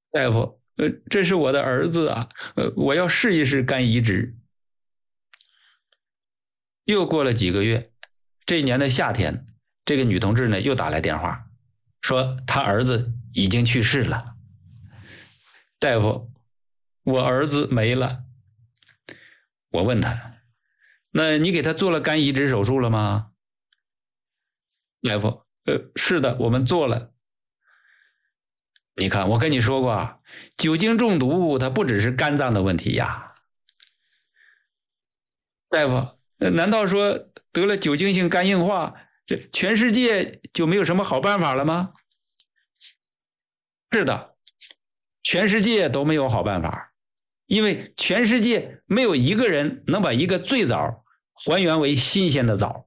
大夫，这是我的儿子啊，我要试一试肝移植。又过了几个月，这一年的夏天，这个女同志呢又打来电话，说她儿子已经去世了。大夫，我儿子没了。我问他，那你给他做了肝移植手术了吗？大夫，是的，我们做了。你看，我跟你说过，酒精中毒它不只是肝脏的问题呀。大夫，难道说得了酒精性肝硬化，这全世界就没有什么好办法了吗？是的，全世界都没有好办法，因为全世界没有一个人能把一个醉枣还原为新鲜的枣。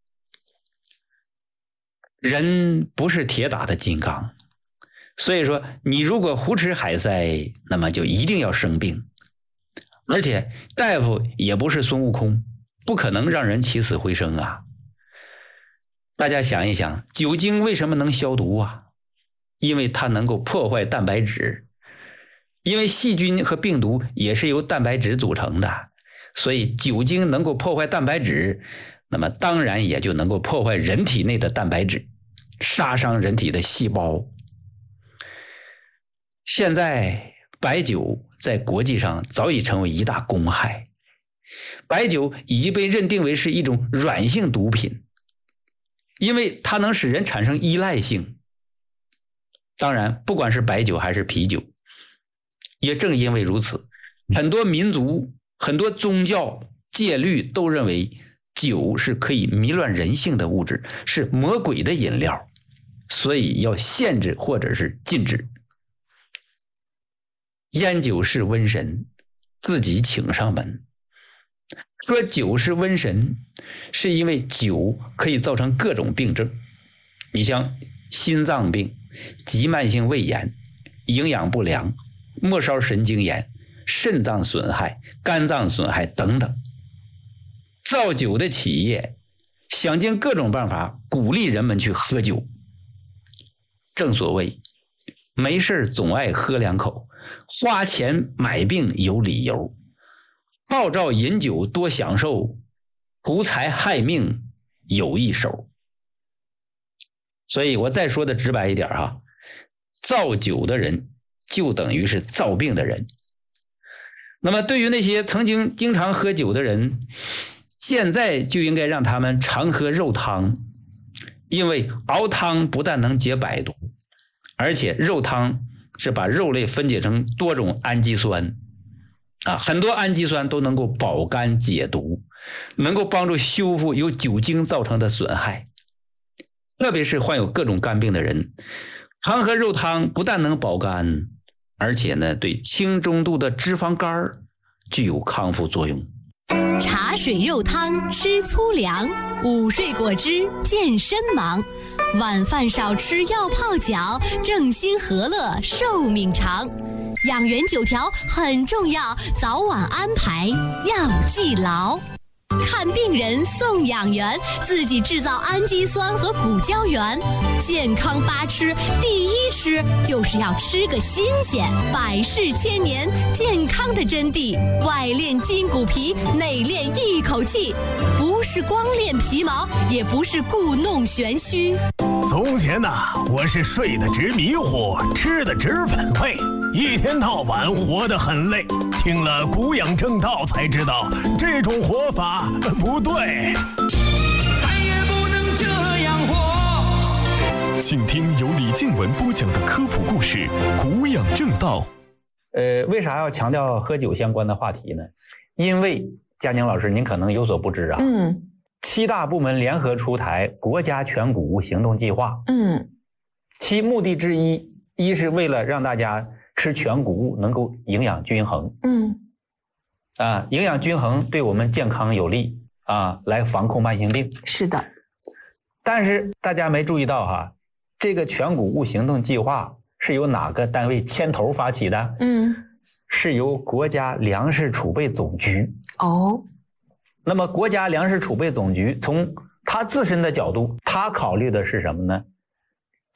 人不是铁打的金刚，所以说你如果胡吃海塞，那么就一定要生病。而且大夫也不是孙悟空，不可能让人起死回生啊。大家想一想，酒精为什么能消毒啊？因为它能够破坏蛋白质，因为细菌和病毒也是由蛋白质组成的，所以酒精能够破坏蛋白质，那么当然也就能够破坏人体内的蛋白质，杀伤人体的细胞。现在白酒在国际上早已成为一大公害，白酒已经被认定为是一种软性毒品，因为它能使人产生依赖性。当然，不管是白酒还是啤酒，也正因为如此，很多民族、很多宗教、戒律都认为酒是可以迷乱人性的物质，是魔鬼的饮料，所以要限制或者是禁止。烟酒是瘟神，自己请上门。说酒是瘟神，是因为酒可以造成各种病症，你像心脏病、急慢性胃炎、营养不良、末梢神经炎、肾脏损害、肝脏损害等等。造酒的企业想尽各种办法鼓励人们去喝酒。正所谓没事总爱喝两口，花钱买病有理由，号召饮酒多享受，图财害命有一手。所以我再说的直白一点哈，造酒的人就等于是造病的人。那么对于那些曾经经常喝酒的人，现在就应该让他们常喝肉汤，因为熬汤不但能解百毒，而且肉汤是把肉类分解成多种氨基酸很多氨基酸都能够保肝解毒，能够帮助修复由酒精造成的损害。特别是患有各种肝病的人，常喝肉汤不但能保肝，而且呢对轻中度的脂肪肝具有康复作用。 茶水肉汤吃粗粮，午睡果汁健身忙，晚饭少吃药泡脚，正心和乐寿命长。养元9条很重要，早晚安排要记牢。看病人送养元，自己制造氨基酸和骨胶原。健康八吃，第一吃就是要吃个新鲜，百世千年，健康的真谛。外练筋骨皮，内练一口气，不是光练皮毛，也不是故弄玄虚。 从前我是睡得直迷糊，吃得直反胃，一天到晚活得很累。听了古养正道才知道，这种活法不对， 再也不能这样活。 请听由李静文播讲的科普故事《古养正道》。 为啥要强调喝酒相关的话题呢？因为佳宁老师，您可能有所不知啊。7大部门联合出台国家全谷物行动计划。其目的之一是为了让大家吃全谷物能够营养均衡。营养均衡对我们健康有利来防控慢性病。 是的。 但是大家没注意到这个全谷物行动计划是由哪个单位牵头发起的？是由国家粮食储备总局。那么国家粮食储备总局从它自身的角度，它考虑的是什么呢？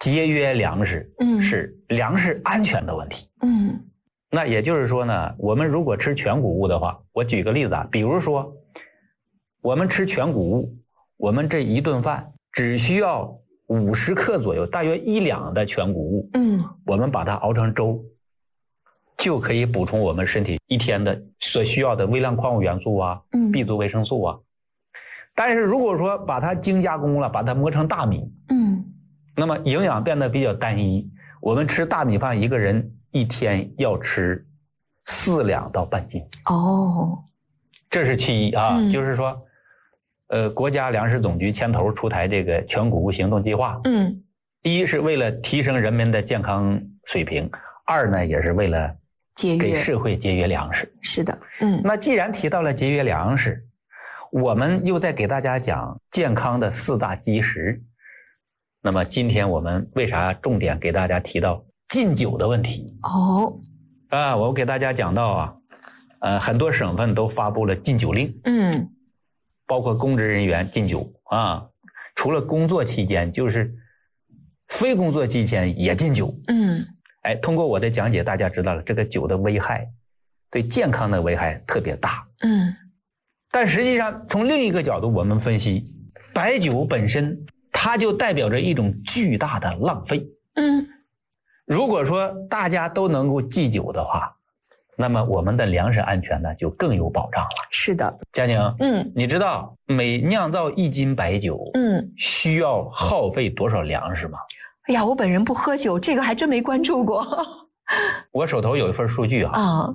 节约粮食是粮食安全的问题。那也就是说呢，我们如果吃全谷物的话，我举个例子啊，比如说我们吃全谷物，我们这一顿饭只需要50克左右，大约1两的全谷物，我们把它熬成粥，就可以补充我们身体一天的所需要的微量矿物元素啊，B 族维生素啊。但是如果说把它精加工了，把它磨成大米，那么营养变得比较单一，我们吃大米饭一个人一天要吃4两到半斤。这是其一啊，就是说国家粮食总局牵头出台这个全谷物行动计划，一是为了提升人们的健康水平，二呢也是为了给社会节约粮食。 是的， 那既然提到了节约粮食，我们又在给大家讲健康的4大基石，那么今天我们为啥重点给大家提到禁酒的问题？我给大家讲到啊，很多省份都发布了禁酒令，包括公职人员禁酒啊，除了工作期间，就是非工作期间也禁酒。通过我的讲解，大家知道了这个酒的危害，对健康的危害特别大。但实际上从另一个角度我们分析，白酒本身它就代表着一种巨大的浪费。如果说大家都能够忌酒的话，那么我们的粮食安全呢就更有保障了。 是的， 佳宁，你知道每酿造1斤白酒，需要耗费多少粮食吗？ 哎呀，我本人不喝酒，这个还真没关注过。 我手头有一份数据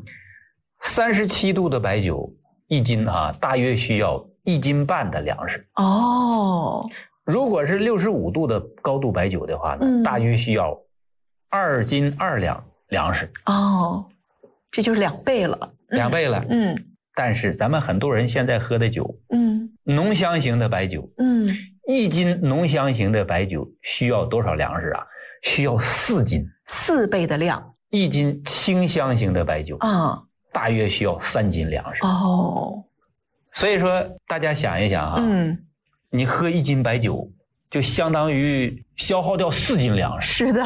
37度的白酒1斤大约需要1斤半的粮食。如果是65度的高度白酒的话呢，大约需要2斤2两粮食。这就是2倍了。2倍了。但是咱们很多人现在喝的酒，浓香型的白酒，1斤浓香型的白酒需要多少粮食啊？需要4斤 ，4倍的量。 1斤清香型的白酒大约需要3斤粮食。所以说大家想一想你喝1斤白酒就相当于消耗掉4斤粮食。 是的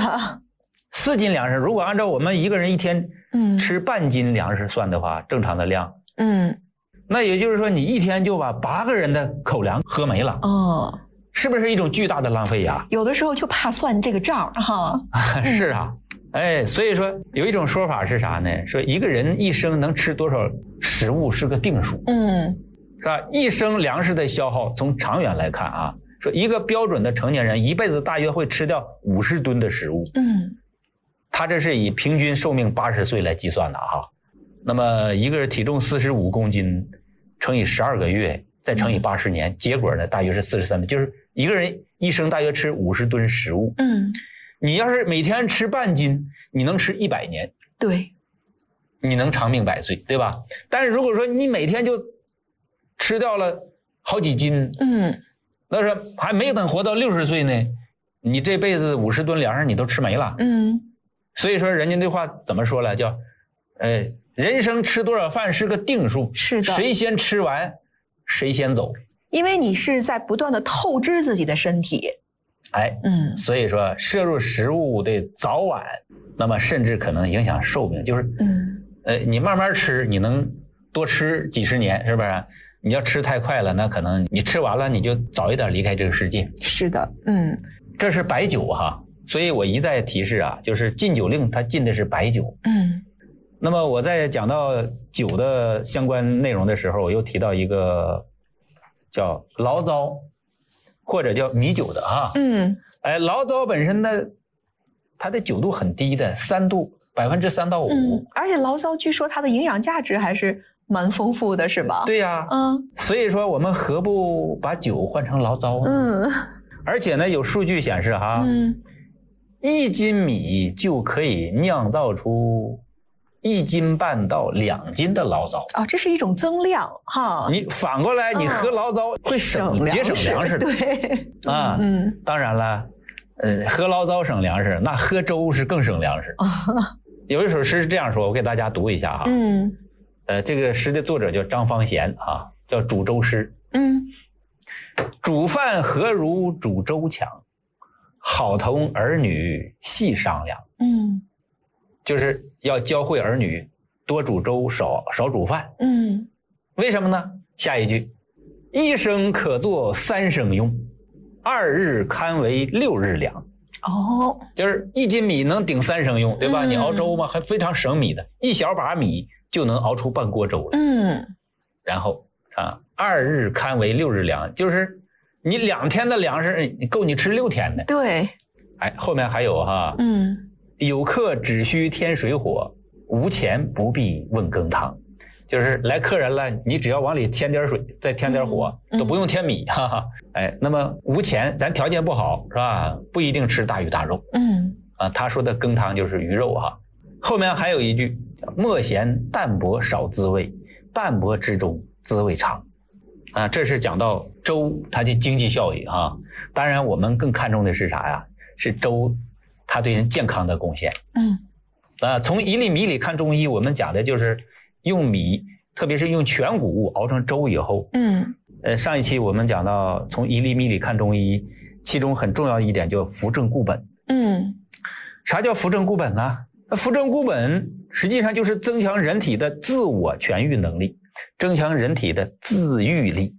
，4斤粮食，如果按照我们一个人一天吃半斤粮食算的话，正常的量，那也就是说你一天就把8个人的口粮喝没了。是不是一种巨大的浪费呀？ 有的时候就怕算这个账是啊，所以说有一种说法是啥呢？说一个人一生能吃多少食物是个定数。是吧？一生粮食的消耗，从长远来看说一个标准的成年人一辈子大约会吃掉50吨的食物。他这是以平均寿命80岁来计算的那么一个体重45公斤乘以12个月，再乘以80年，结果呢大约是43吨，就是一个人一生大约吃50吨食物。你要是每天吃半斤，你能吃100年。 对， 你能长命100岁，对吧？但是如果说你每天就吃掉了好几斤，那是还没等活到60岁呢，你这辈子50吨粮食你都吃没了。所以说人家这话怎么说了，叫人生吃多少饭是个定数。 是的， 谁先吃完谁先走。 因为你是在不断的透支自己的身体。 所以说摄入食物的早晚，那么甚至可能影响寿命。就是你慢慢吃，你能多吃几十年，是不是？你要吃太快了，那可能你吃完了你就早一点离开这个世界。 是的， 这是白酒所以我一再提示就是禁酒令它禁的是白酒。那么我在讲到酒的相关内容的时候，我又提到一个叫醪糟或者叫米酒的醪糟本身的它的酒度很低的，3度3%到5%。 而且醪糟据说它的营养价值还是蛮丰富的，是吧？ 对呀，所以说我们何不把酒换成醪糟呢？而且呢，有数据显示1斤米就可以酿造出1斤半到2斤的醪糟。 这是一种增量你反过来，你喝醪糟会节省粮食的。 对当然了，喝醪糟省粮食，那喝粥是更省粮食。有一首诗是这样说，我给大家读一下这个诗的作者叫张方贤叫《煮粥诗》。煮饭何如煮粥强， 好同儿女细商量，就是要教会儿女多煮粥，少煮饭。为什么呢？下一句，一升可做3升用，2日堪为6日粮。就是1斤米能顶3升用，对吧？你熬粥嘛，还非常省米的，一小把米就能熬出半锅粥了。然后2日堪为6日粮，就是你2天的粮食够你吃6天的。 对， 后面还有哈，有客只需添水火，无钱不必问羹汤。就是来客人了，你只要往里添点水，再添点火，都不用添米，哈哈。那么无钱，咱条件不好是吧？不一定吃大鱼大肉。他说的羹汤就是鱼肉哈。后面还有一句，莫嫌淡薄少滋味，淡薄之中滋味长。这是讲到粥它的经济效益啊。当然，我们更看重的是啥呀？是粥它对人健康的贡献。从1粒米里看中医，我们讲的就是用米，特别是用全谷物熬成粥以后，上一期我们讲到从1粒米里看中医，其中很重要一点叫扶正固本。啥叫扶正固本呢？扶正固本实际上就是增强人体的自我痊愈能力，增强人体的自愈力。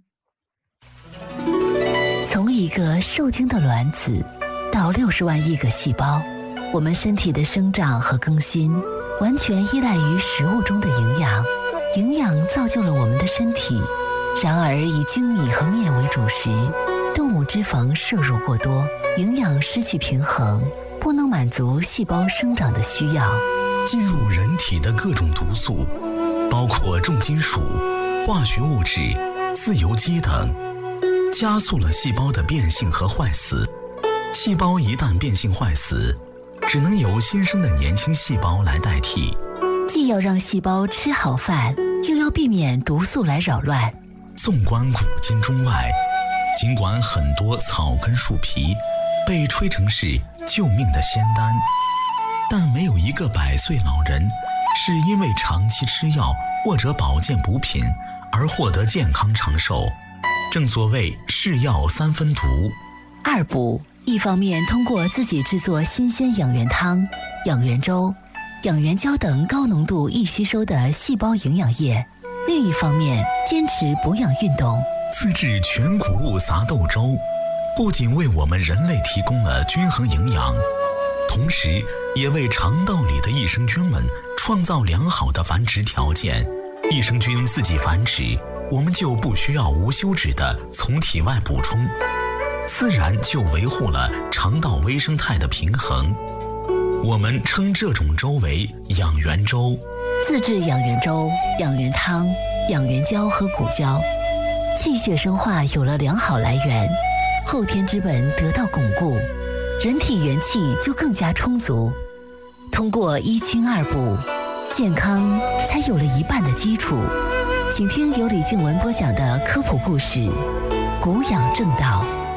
从一个受精的卵子到60万亿个细胞，我们身体的生长和更新完全依赖于食物中的营养，营养造就了我们的身体。然而以精米和面为主食，动物脂肪摄入过多，营养失去平衡，不能满足细胞生长的需要。 进入人体的各种毒素，包括重金属、化学物质、自由基等，加速了细胞的变性和坏死。细胞一旦变性坏死，只能由新生的年轻细胞来代替。 既要让细胞吃好饭，又要避免毒素来扰乱。 纵观古今中外，尽管很多草根树皮被吹成是救命的仙丹，但没有一个100岁老人是因为长期吃药或者保健补品而获得健康长寿。正所谓是药3分毒。 二补，一方面通过自己制作新鲜养元汤、养元粥、养元胶等高浓度易吸收的细胞营养液，另一方面坚持补养运动。 自制全谷物杂豆粥，不仅为我们人类提供了均衡营养，同时也为肠道里的益生菌们创造良好的繁殖条件。益生菌自己繁殖，我们就不需要无休止的从体外补充，自然就维护了肠道微生态的平衡。我们称这种粥为养元粥。 自制养元粥、养元汤、养元胶和谷胶，气血生化有了良好来源，后天之本得到巩固，人体元气就更加充足。通过1清2补，健康才有了一半的基础。请听由李静文播讲的科普故事《谷养正道》。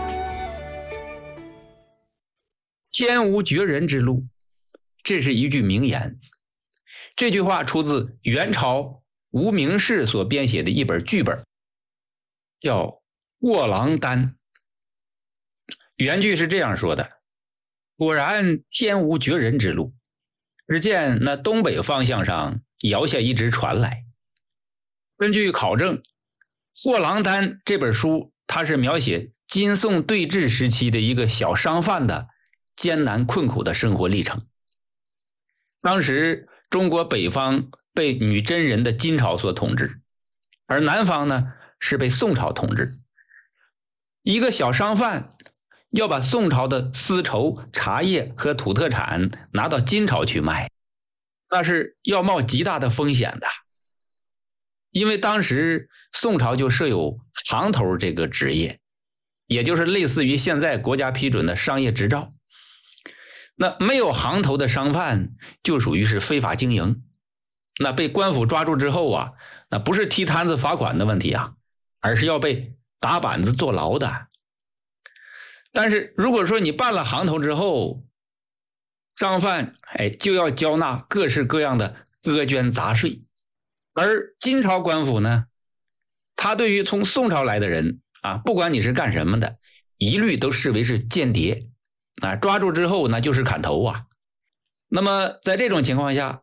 天无绝人之路，这是一句名言。这句话出自元朝吴明士所编写的一本剧本，叫《卧郎丹》。原句是这样说的：果然天无绝人之路。只见那东北方向上摇下一只船来。根据考证，《货郎丹》这本书，它是描写金宋对峙时期的一个小商贩的艰难困苦的生活历程。当时中国北方被女真人的金朝所统治，而南方呢是被宋朝统治。一个小商贩要把宋朝的丝绸、茶叶和土特产拿到金朝去卖，那是要冒极大的风险的。因为当时宋朝就设有行头这个职业，也就是类似于现在国家批准的商业执照。那没有行头的商贩就属于是非法经营，那被官府抓住之后啊，那不是踢摊子罚款的问题啊，而是要被打板子坐牢的。但是如果说你办了行头之后，商贩就要交纳各式各样的苛捐杂税，而金朝官府呢，他对于从宋朝来的人啊，不管你是干什么的，一律都视为是间谍， 抓住之后那就是砍头啊。那么在这种情况下，